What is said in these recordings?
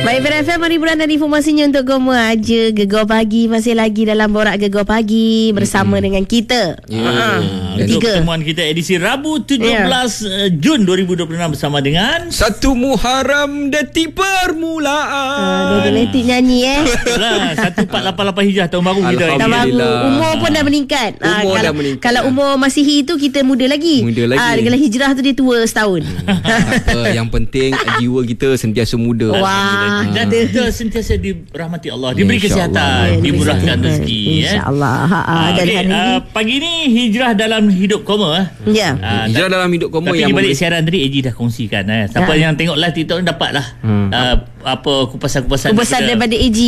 Baik, BRFM mari bulan dan informasinya untuk kamu aja. Gegar Pagi masih lagi dalam Borak Gegar Pagi bersama dengan kita. Untuk pertemuan kita edisi Rabu 17 Jun 2026 bersama dengan 1 Muharram detik permulaan. Detik nyanyi Itulah 1488 Hijrah tahun baru kita. Tahun baru. Umur pun dah meningkat. Kalau umur Masihi tu kita muda lagi. Dengan hijrah tu dia tua setahun. Yang penting jiwa kita sentiasa muda. Wah. Dan kita sentiasa dirahmati Allah, diberi kesihatan, dimurahkan rezeki. InsyaAllah. Pagi ni hijrah dalam hidup koma. Ya. Hijrah dalam hidup koma. Tapi di balik siaran tadi AG dah kongsikan. Siapa yang tengok live TikTok dapat lah apa kupasan daripada AG.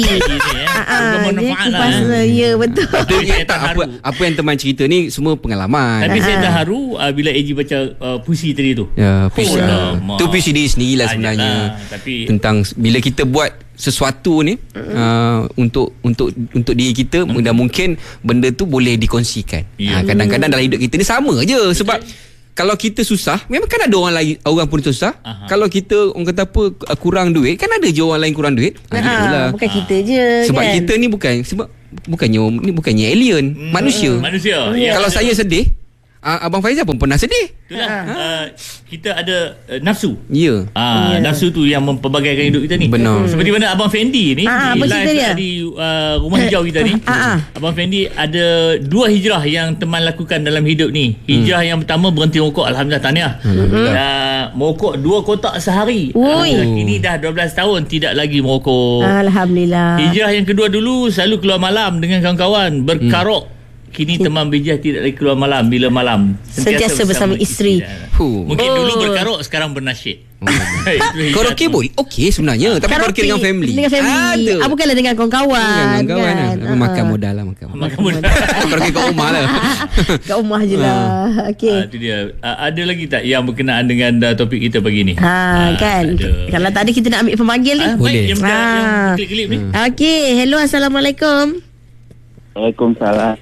Ya, betul. Apa yang teman cerita ni semua pengalaman. Tapi saya dah haru bila AG baca puisi tadi tu. Ya, puisi. Tu puisi dia sendirilah sebenarnya. Tapi tentang bila kita buat sesuatu ni untuk diri kita, dan mungkin benda tu boleh dikongsikan. Kadang-kadang dalam hidup kita ni sama je. Sebab kalau kita susah, memang kan ada orang pun susah. Kalau kita orang kata apa kurang duit, kan ada je orang lain kurang duit. Bukan kita je. Sebab kan? Kita ni bukannya alien, manusia. Kalau saya sedih, Abang Faizal pun pernah sedih. Itulah kita ada nafsu. Ya. Nafsu tu yang mempelbagaikan hidup kita ni. Benar. Seperti mana Abang Fendi ni live di Rumah Hijau kita ni. Abang Fendi ada 2 hijrah yang teman lakukan dalam hidup ni. Hijrah yang pertama berhenti merokok, alhamdulillah, tahniah. Merokok 2 kotak sehari. Kini dah 12 tahun tidak lagi merokok. Alhamdulillah. Hijrah yang kedua, dulu selalu keluar malam dengan kawan-kawan berkarok. Kini teman bijah tidak lagi keluar malam bila malam. Sentiasa bersama isteri. Mungkin dulu berkarok, sekarang bernasyid. Karaoke boleh okey sebenarnya, tapi karaoke dengan family. Bukanlah dengan kawan-kawan. Makan modal lah. Makan modal. Karaoke kat rumah lah. Kat rumah je lah. Okey. Itu dia. Ada lagi tak yang berkenaan dengan topik kita pagi ni? Kan. Kalau tak ada, kita nak ambil pemanggil ni. Boleh. Yang klip-klip ni. Okey. Hello, Assalamualaikum. Waalaikumsalam.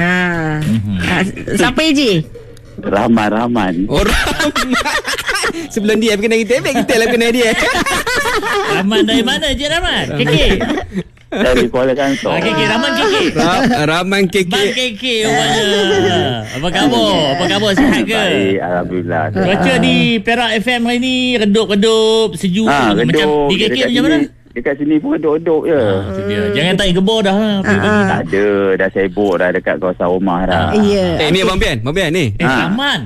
Siapa je? Rahman. Oh, Rahman. Sebelum dia kena kita lah kena dia. Rahman dari mana je Rahman? KK. Dari Kuala Kangsar. KK, Rahman KK. Rahman KK. Bang KK rupanya. Apa khabar? Sihat ke? Baik, alhamdulillah. Cuaca di Perak FM hari ni redup-redup, sejuk. Macam di KK macam mana? Dekat sini pun reduk-reduk je. Jangan tak gebor dah. Tak ada, dah sibuk dah dekat kawasan rumah dah. Ni Abang Pian ni. Rahman.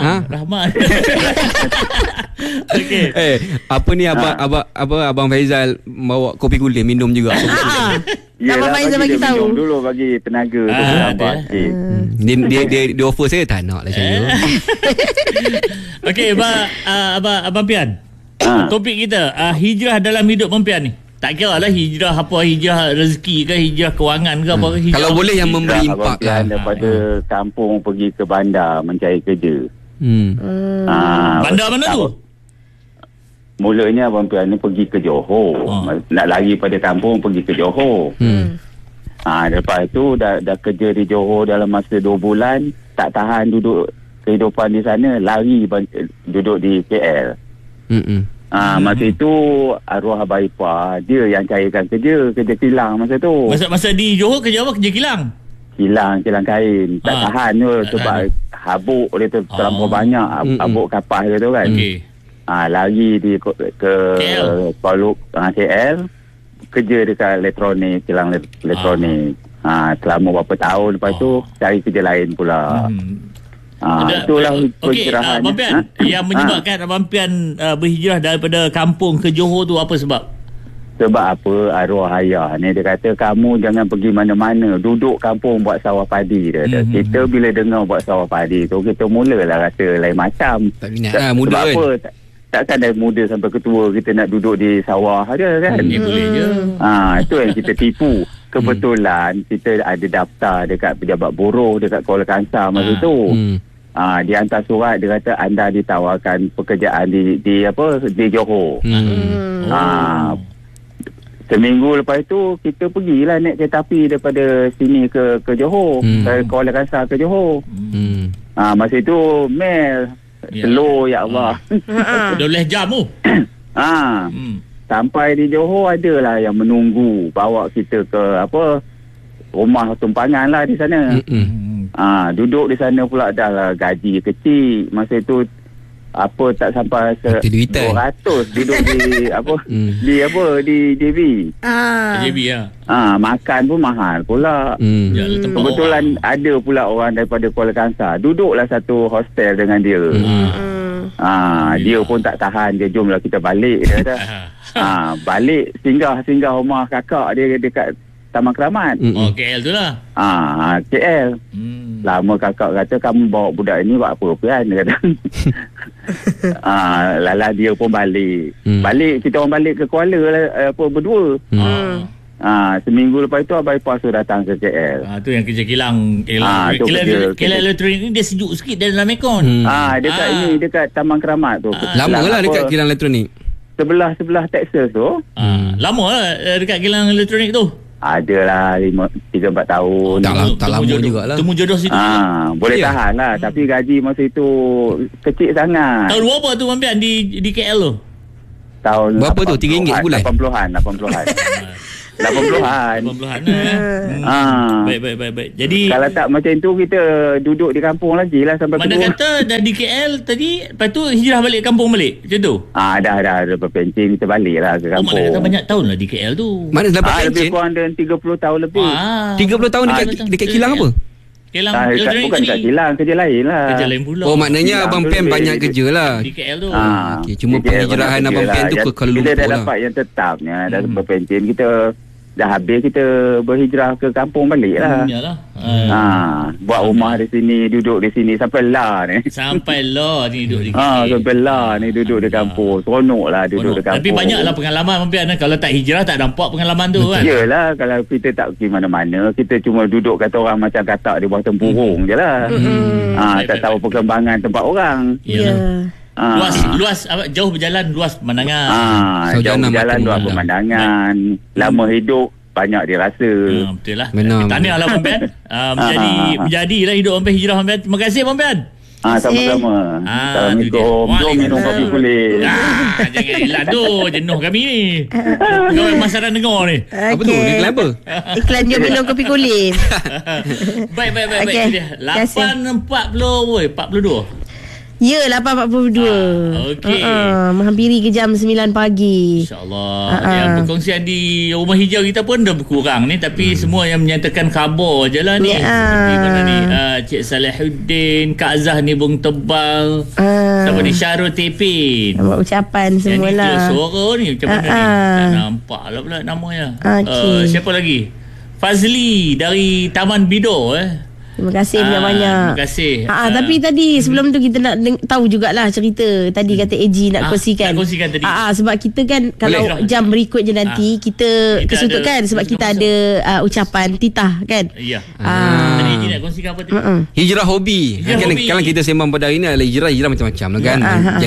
Okey. Apa ni Abang Faizal bawa kopi gulai minum juga. Abang Faizal bagi tahu. Minum dulu bagi tenaga tu tambah sikit. Dia offer saya, tak nak lah saya. Okey, Abang Pian. Topik kita hijrah dalam hidup Abang Pian ni. Tak kira lah hijrah apa, hijrah rezeki ke, hijrah kewangan ke apa, hijrah. Kalau boleh yang memberi impak lah. Daripada kampung pergi ke bandar mencari kerja. Bandar mana tu? Mulanya Abang Pian ni pergi ke Johor. Nak lari pada kampung pergi ke Johor. Lepas tu dah kerja di Johor dalam masa 2 bulan, tak tahan duduk kehidupan di sana, lari duduk di KL. Masa itu arwah abang ipar dia yang carikan kerja kilang masa tu. Masa di Johor kerja apa? Kerja kilang? Kilang kain. Tak tahan tu sebab habuk dia tu terlampau banyak. Habuk kapas dia tu kan. Lari ke Kuala KL, kerja dekat elektronik, kilang elektronik. Selama berapa tahun, lepas tu cari kerja lain pula. Itulah pencerahan. Abang Pian, yang menyebabkan Abang Pian berhijrah daripada kampung ke Johor tu apa sebab? Sebab apa, arwah ayah ni dia kata kamu jangan pergi mana-mana, duduk kampung buat sawah padi dia. Kita bila dengar buat sawah padi tu, kita mulalah rasa lain macam. Tak minat lah, muda sebab kan? Apa, takkan dari muda sampai ketua kita nak duduk di sawah dia kan. Boleh je. Itu yang kita tipu. Kebetulan kita ada daftar dekat pejabat buruh dekat Kuala Kangsar masa tu. Dia hantar surat, dia kata anda ditawarkan pekerjaan di Johor. Seminggu lepas itu kita pergilah naik kereta api daripada sini ke Johor, dari Kuala Kangsar ke Johor. Masa itu slow ya Allah. 12 jam tu. sampai di Johor adalah yang menunggu bawa kita ke rumah tumpangan lah di sana. Duduk di sana pula dah lah gaji kecil. Masa itu tak sampai 200 duduk di JB. JB ya. Makan pun mahal pula. Kebetulan ada pula orang daripada Kuala Kangsar duduklah satu hostel dengan dia. Dia pun tak tahan, dia jomlah kita balik, dia kata. Balik singgah rumah kakak dia dekat Taman Keramat. KL tu lah. KL. Lama kakak kata, kamu bawa budak ini buat apa kan, dia kata. Lala dia pun balik. Kita orang balik ke Kuala berdua. Seminggu lepas itu Abang Ipah sudah datang ke KL. Tu yang kerja kilang. Kilang elektronik ni dia sejuk sikit dalam aircon. Dekat Taman Keramat tu. Lama lah dekat kilang elektronik. Sebelah Texas tu. Lama lah dekat kilang elektronik tu. Adalah 3-4 tahun. Tak lama jugalah. Temu jodoh situ. Boleh tahan lah. Tapi gaji masa itu kecil sangat. Tahun berapa tu Mampian di KL tu? Tahun berapa tu? RM3 bulan? 80-an. 80-an. Baik. Jadi kalau tak macam tu kita duduk di kampung lagi lah sampai mana kata dah di KL tadi, lepas tu hijrah balik kampung balik macam tu. Dah berpencen, kita balik lah ke kampung. Mana kata banyak tahun lah di KL tu. Mana dapat pencen? Lebih kurang dan 30 tahun lebih. 30 tahun dekat kilang apa? Kilang bukan dekat kilang, kerja lain lah. Kerja lain pula. Maknanya Abang Pam banyak kerja lah di KL tu. Cuma penghijrahan Abang Pam tu ke Kuala Lumpur lah. Kita dah dapat yang tetapnya, dah berpencen, kita dah habis, kita berhijrah ke kampung balik lah. Buat rumah di sini, duduk di sini sampai lah ni. Sampai duduk di sampai lah ni duduk di kampung. Seronok lah duduk di kampung. Tapi banyaklah pengalaman Mampian. Kalau tak hijrah tak nampak pengalaman tu kan. Yelah, kalau kita tak pergi mana-mana, kita cuma duduk kata orang macam katak di bawah tempurung je lah. Tak tahu perkembangan tempat orang. Luas jauh berjalan, luas pemandangan. Jauh berjalan, luas pemandangan. Lama hidup, banyak dirasa. Betul lah. Tahniah lah Mampian. Menjadilah hidup Mampian, hijrah Mampian. Terima kasih Mampian. Sama-sama. Assalamualaikum. Jom minum kopi kulit. Jangan elak tu, jenuh kami ni. Pegawai pasaran dengar ni. Apa tu? Iklan apa? Iklan jom minum kopi kulit. Baik. 8.40 42. Ya, 8.42. Okey. Menghampiri ke jam 9 pagi. InsyaAllah. Yang perkongsian di Rumah Hijau kita pun dah berkurang ni. Tapi semua yang menyatakan khabar je lah ni. Seperti mana ni, Cik Salahuddin, Kak Zah ni Bung Tebal, siapa ni, Syarul Tepin. Nampak ucapan semualah. Yang suara ni macam mana ni? Tak nampak lah pula namanya. Siapa lagi? Fazli dari Taman Bido. Terima kasih banyak-banyak. Terima kasih. Tapi tadi sebelum tu kita nak tahu jugalah cerita. Tadi kata AG nak kongsikan. Nak kongsikan tadi. Sebab kita kan kalau jam berikut je nanti kita kesutut kan. Sebab kita ada ucapan titah kan. Ya. Tadi AG nak kongsikan apa tadi? Hijrah hobi. Kalau kita sembang pada hari ni adalah hijrah macam-macam lah kan.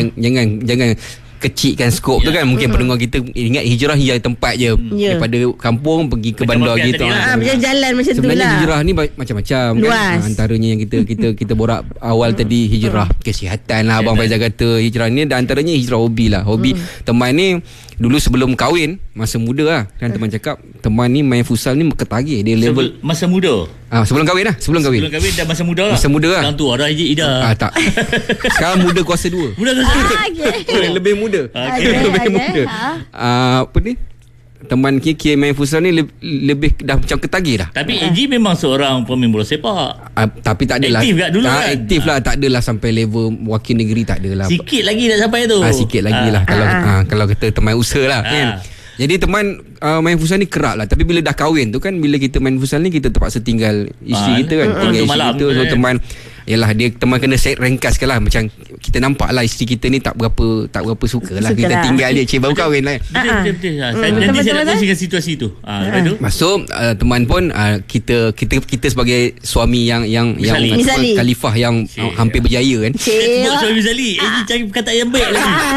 Jangan kecilkan skop tu kan. Mungkin pendengar kita ingat hijrah tempat je, daripada kampung pergi ke bandar gitu. Jalan macam tu lah. Sebenarnya hijrah ni macam-macam kan. Antaranya yang kita borak awal tadi, hijrah kesihatan lah Abang Faizal kata. Hijrah ni antaranya hijrah hobi lah. Hobi teman ni dulu sebelum kahwin, masa muda lah kan, teman cakap teman ni main futsal ni ketagih dia level masa muda. Sebelum kahwin lah. Sebelum kahwin dah masa muda lah. Masa muda lah. Yang tu ada Ida. Tak. Sekarang muda kuasa 2. Muda kuasa 2. Lebih muda. Lebih muda. Apa ni? Teman kira main futsal ni lebih dah macam ketagih dah. Tapi AG memang seorang pemain bola sepak. Tapi tak adalah aktif kat dulu kan. Aktif lah, tak adalah sampai level wakil negeri, tak adalah. Sikit lagi dah sampai tu. Sikit lagi lah. Kalau kita teman usaha lah kan. Jadi teman main futsal ni kerap lah. Tapi bila dah kahwin tu kan, bila kita main futsal ni kita terpaksa tinggal isteri kita kan. Tinggal isteri kita. So teman, yalah, dia teman kena set ringkaskan lah. Macam kita nampak lah isteri kita ni tak berapa suka lah. Kita tinggal dia, cik baru kahwin lah. Betul. Nanti saya nak kongsikan situasi tu. Masuk teman pun kita sebagai suami yang khalifah yang hampir berjaya kan. Suami Misali, AG cari perkataan yang baik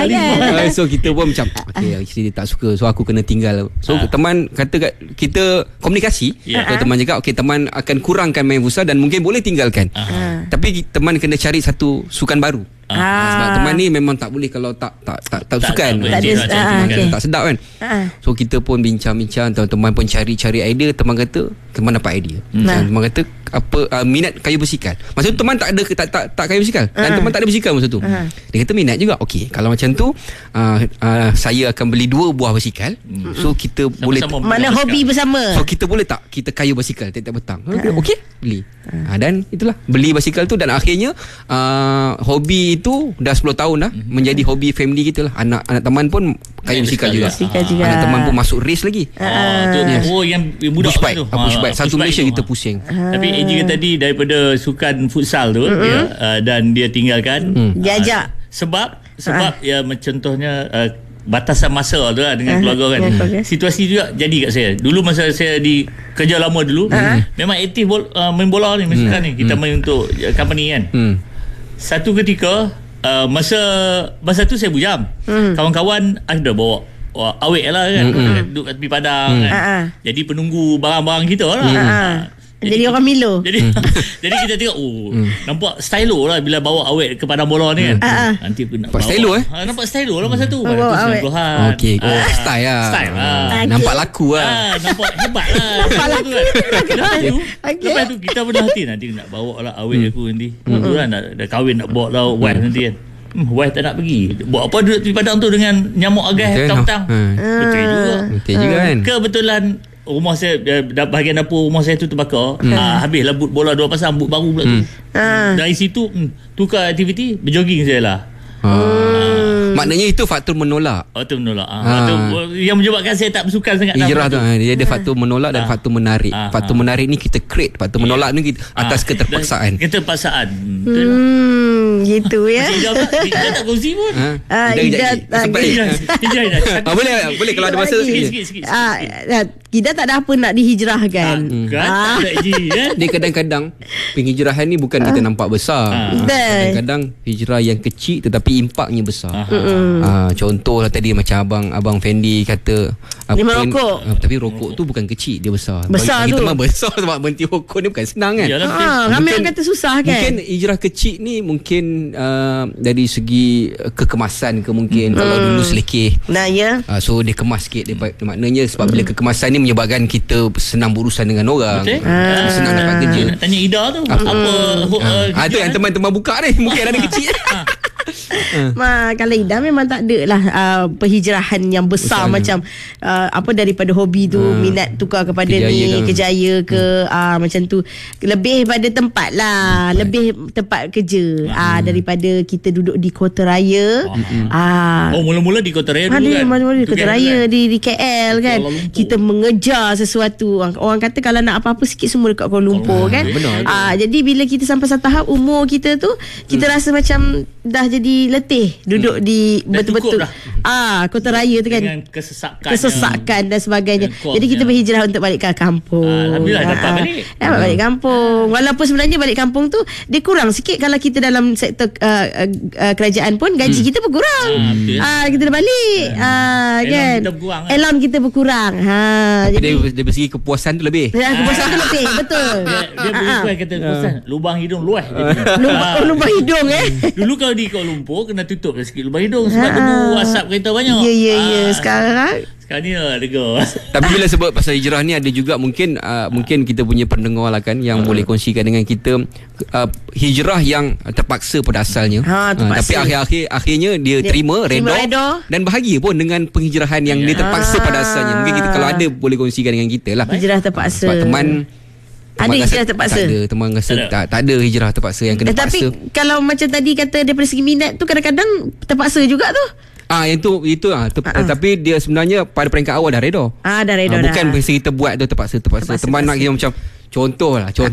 lagi. So kita pun macam isteri dia tak suka, so aku kena tinggal. So teman kata kita komunikasi. So teman cakap teman akan kurangkan main futsal dan mungkin boleh tinggalkan. Tapi teman kena cari satu sukan baru. Sebab teman ni memang tak boleh kalau tak sukan. Tak sedap kan. So kita pun bincang-bincang, teman-teman pun cari idea. Teman kata teman dapat idea. Teman kata minat kayu bersikal. Masa tu teman tak kayu bersikal, dan teman tak ada bersikal masa tu. Dia kata minat juga. Okey, kalau macam tu saya akan beli 2 buah bersikal. So kita boleh mana hobi bersama. So kita boleh tak kita kayu bersikal tiap-tiap petang. Okey, beli. Dan itulah beli basikal tu, dan akhirnya hobi itu dah 10 tahun dah menjadi hobi family kita lah. Anak teman pun kayu basikal juga. Anak teman pun masuk race lagi. Yang budak tu. Push bike. Satu Malaysia kita pusing. Tapi Eji kata tadi daripada sukan futsal tu dan dia tinggalkan. Dia ajak sebab ya contohnya batasan masa tu lah dengan keluarga kan. Situasi juga jadi kat saya. Dulu masa saya di kerja lama dulu, memang aktif main bola ni, misalkan ni kita main untuk company kan. Satu ketika masa tu saya bujam. Kawan-kawan ada bawa awet lah kan, duduk kat tepi padang kan. Jadi penunggu barang-barang kita lah. Jadi orang Milo. Jadi kita tengok nampak stylo lah bila bawa awet ke padang bola ni kan. Nanti aku nak nampak stylo nampak stylo lah masa tu. Okey, style lah. Nampak laku lah. Nampak hebat lah. Nampak laku. Lepas tu kita berhati nanti nak bawa lah awet aku nanti. Tu lah dah kahwin nak bawa lah wife nanti kan. Wife tak nak pergi. Buat apa duduk di padang tu dengan nyamuk agas petang-petang. Betul juga kan. Kebetulan rumah saya, bahagian dapur rumah saya tu terbakar. Habislah boot bola 2 pasang, boot baru pula tu. Dari situ tukar aktiviti, berjoging saya lah. Maknanya itu faktor menolak. Faktor menolak. Yang menyebabkan saya tak bersukan sangat. Hijrah tu dia ada faktor menolak dan faktor menarik. Faktor menarik ni kita create, faktor menolak ni kita atas keterpaksaan. Keterpaksaan. Gitu ya. Kita tak kongsi pun. Boleh kalau ada masa sikit. Kita tak ada apa nak dihijrahkan. Dia kadang-kadang penghijrahan ni bukan kita nampak besar. Kadang-kadang hijrah yang kecil tetapi impaknya besar. Contohlah tadi macam abang Fendi kata dia merokok. Tapi rokok tu bukan kecil, dia besar. Besar bagi tu. Teman besar sebab berhenti rokok ni bukan senang kan. Ramai yang kata susah kan. Mungkin hijrah kecil ni mungkin dari segi kekemasan ke mungkin. Kalau dulu selekeh. So dia kemas sikit. Maknanya sebab bila kekemasan ni menyebabkan kita senang berurusan dengan orang. Senang dapat kerja. Nak tanya Ida tu apa tu yang teman-teman buka ni mungkin ada kecil. Kalau Ida memang tak ada lah perhijrahan yang besar macam daripada hobi tu minat tukar kepada kejaya ke macam tu, lebih pada tempat lah, lebih tempat kerja daripada kita duduk di Kota Raya. Mula-mula di Kota Raya dulu kan. Mula-mula di Kota Raya di KL kan. Kita mengejar sesuatu. Orang kata kalau nak apa-apa sikit semua dekat Kuala Lumpur kan. Jadi bila kita sampai satu tahap umur kita tu, kita rasa macam dah jadi letih duduk di betul-betul Kota Raya tu kan, dengan kesesakan dan sebagainya. Jadi kita berhijrah untuk balik ke kampung. Alhamdulillah dapat balik kampung. Walaupun sebenarnya balik kampung tu dia kurang sikit kalau kita dalam sektor kerajaan pun gaji kita berkurang. Kita dah balik kan. Elon kita berkurang. Tapi dia bersegi kepuasan tu lebih. Kepuasan tu lebih, betul. Dia boleh kata kepuasan lubang hidung luas. Lubang hidung Dulu kalau di Kuala Lumpur kena tutup sikit lubang hidung sebab debu asap kereta banyak. Ya. Sekarang ni lega. Tapi bila sebut pasal hijrah ni, ada juga mungkin kita punya pendengar lah kan yang boleh kongsikan dengan kita hijrah yang terpaksa pada asalnya. Tapi akhirnya dia terima redha dan bahagia pun dengan penghijrahan yang dia terpaksa pada asalnya. Mungkin kita kalau ada boleh kongsikan dengan kita lah. Hijrah terpaksa. Sebab teman ada hijrah terpaksa. Tak ada. Teman rasa tak ada hijrah terpaksa yang kena paksa. Tapi kalau macam tadi kata daripada segi minat tu kadang-kadang terpaksa juga tu. Itu tapi dia sebenarnya pada peringkat awal dah redha. Dah redha. Bukan masa kita buat tu terpaksa. Teman nak kira macam contoh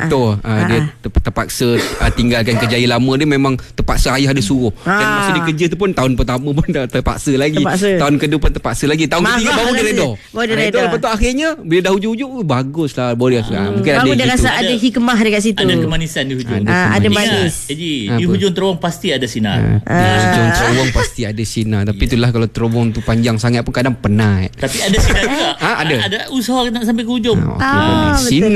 dia terpaksa tinggalkan kerjaya lama dia, memang terpaksa ayah dia suruh. Dan masa dia kerja tu pun tahun pertama pun dah terpaksa lagi. Tahun kedua pun terpaksa lagi. Tahun ketiga baru dia redha. Lepas tu akhirnya bila dah hujung-hujung baguslah boleh. Mungkin ada dia rasa ada hikmah dekat situ. Ada kemanisan di hujung. Ada manis. Di hujung terowong pasti ada sinar. Hujung terowong pasti ada sinar. Tapi itulah kalau terowong tu panjang sangat pun kadang penat. Tapi ada sinar juga. Ada usaha nak sampai ke hujung. Sinar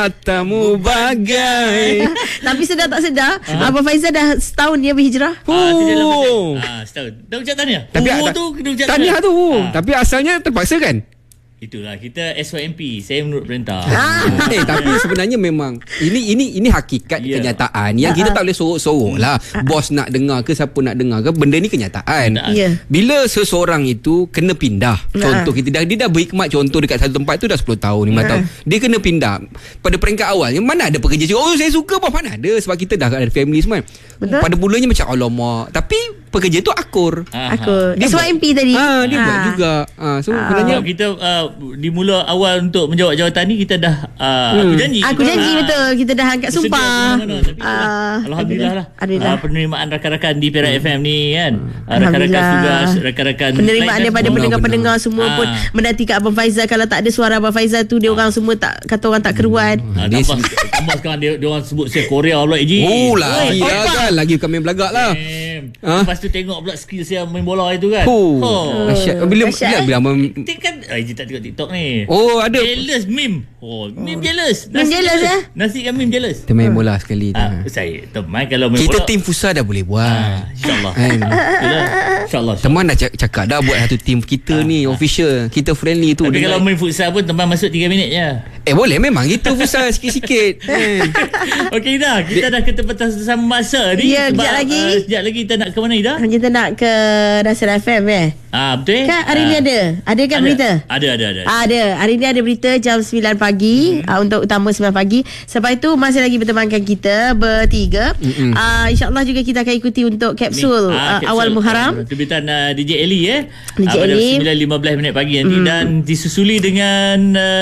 matamu bagai. Tapi sedar tak sedar, Abang Faizal dah setahun dia berhijrah. Setahun. Dah ucap tahniah. Tapi tu kena ucap tahniah tu. Tapi asalnya terpaksa kan? Itulah kita SYMP, saya menurut perintah. Tapi sebenarnya memang ini hakikat kenyataan yang kita tak boleh sorok-sorok lah. Bos nak dengar ke siapa nak dengar ke, benda ni kenyataan. Bila seseorang itu kena pindah, contoh dia dah berhikmat contoh dekat satu tempat tu dah 10 tahun 5 tahun, dia kena pindah pada peringkat awalnya. Mana ada pekerja cakap saya suka bos, mana ada, sebab kita dah ada family semua. Betul? Pada mulanya macam alamak, tapi pekerja tu akur. Dia SYMP tadi. Dia buat juga. So sebenarnya kita di mula awal untuk menjawab jawatan ni kita dah aku janji betul, kita dah angkat sumpah. Alhamdulillah lah. Penerimaan rakan-rakan di Perak FM ni kan, rakan-rakan tugas, rakan-rakan penerimaan daripada pendengar-pendengar semua pun menanti kat Abang Faizal. Kalau tak ada suara Abang Faizal tu, dia orang semua tak kata orang tak keruan. Tambah sekarang dia orang sebut saya Korea pula Eji. Kan lagi bukan main belagak lah. Lepas tu tengok pula skill saya main bola itu kan. Dahsyat. Bila kan Eji tak tengok TikTok ni. Ada jealous meme. Meme jealous. Nasi kan meme jealous. Kita main bola sekali tu. Saya teman kalau main kita bola, tim futsal dah boleh buat. InsyaAllah. InsyaAllah. Teman dah cakap dah buat satu tim kita ni official. Kita friendly tu. Tapi kalau main futsal pun teman masuk 3 minit je. Boleh memang kita futsal sikit-sikit. Okey dah, kita dah ke tempat sama masa ni. Sekejap lagi. Sekejap lagi kita nak ke mana Ida? Kita nak ke Dasar FM betul. Kan hari ni ada kan berita? Ada. Hari ni ada berita jam 9 pagi untuk utama 9 pagi. Sebab itu masih lagi bertemankan kita bertiga. InsyaAllah juga kita akan ikuti untuk kapsul awal Muharram. Terbitan DJ Eli DJ Eli 9.15 pagi nanti dan disusuli dengan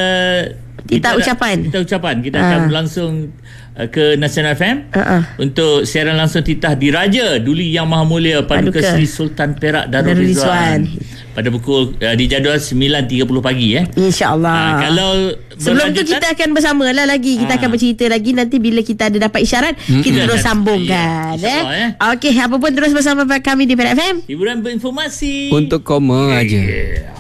Titah ucapan. Kita akan berlangsung ke Nasional FM untuk siaran langsung titah Diraja Duli Yang Maha Mulia Paduka Seri Sultan Perak Darul Rizwan pada pukul dijadual 9.30 pagi InsyaAllah. Kalau sebelum tu kita akan bersama lah lagi. Kita akan bercerita lagi nanti bila kita ada dapat isyarat kita terus sambungkan. Okey, apa pun terus bersama kami di Perak FM. Hiburan berinformasi untuk koma aja.